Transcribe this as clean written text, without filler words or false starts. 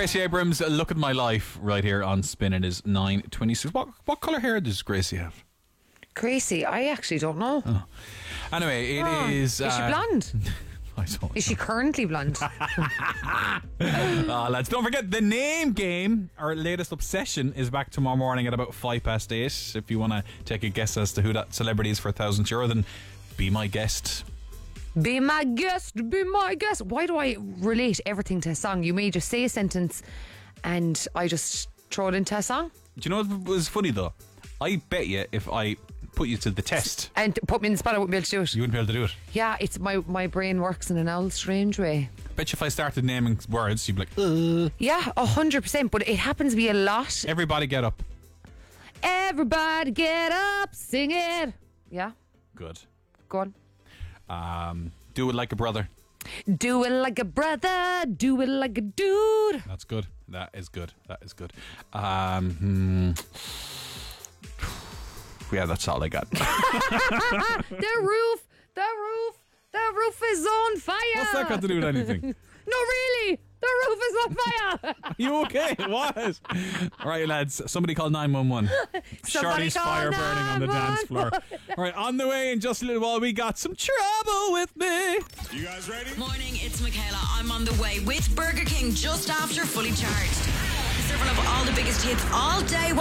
Gracie Abrams, Look at My Life, right here on Spin. It is 9:26. What colour hair does Gracie have? Gracie, I actually don't know. Oh. Anyway, it is... Is she blonde? I don't Is she currently blonde? Lads, don't forget the name game. Our latest obsession is back tomorrow morning at about 8:05. If you want to take a guess as to who that celebrity is for €1,000, then be my guest. Be my guest, be my guest. Why do I relate everything to a song? You may just say a sentence and I just throw it into a song. Do you know what was funny though? I bet you if I put you to the test and put me in the spot, I wouldn't be able to do it. You wouldn't be able to do it. Yeah, it's my brain works in an old strange way. Bet you if I started naming words, you'd be like, Yeah, 100%. But it happens to be a lot. Everybody get up. Everybody get up, sing it. Yeah. Good. Go on. Do it like a brother. Do it like a brother. Do it like a dude. That's good. That is good. That is good. Yeah, that's all I got. The roof is on fire. What's that got to do with anything? No, really. The roof is on fire. Are you okay? What? All right, lads. Somebody call 911. Shorty's fire burning on the dance floor. All right, on the way in just a little while. We got some trouble with me. You guys ready? Morning, it's Michaela. I'm on the way with Burger King just after Fully Charged. Serving up all the biggest hits all day.